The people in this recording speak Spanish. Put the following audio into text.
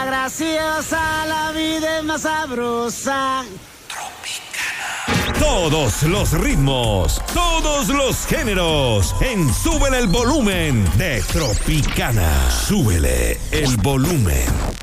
graciosa, la vida es más sabrosa. Todos los ritmos, todos los géneros, en Súbele el Volumen de Tropicana. Súbele el volumen.